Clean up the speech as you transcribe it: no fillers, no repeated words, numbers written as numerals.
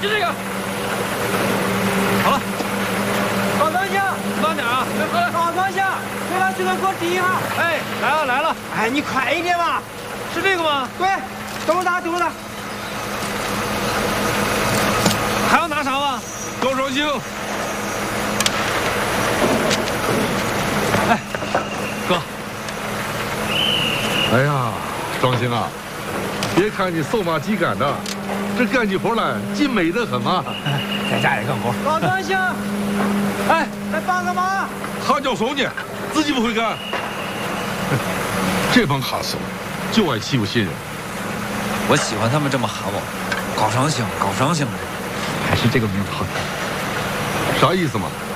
就这个。好了， 老张先， 慢点啊！ 老张先，这把这个给我递一下。 哎，来了来了！ 哎，你快一点吧。 是这个吗？ 对，等着打，等着打。 还要拿啥吗？ 高双星。 哎，哥。 哎呀，双星啊，别看你瘦马鸡赶的，这干起活来劲美得很嘛。 在家里干活。 老张先， 哎， 来帮个忙。 他叫手呢，自己不会干。这帮哈手就爱欺负新人。 我喜欢他们这么喊我，高双星，高双星的，还是这个名字好听。 啥意思嘛？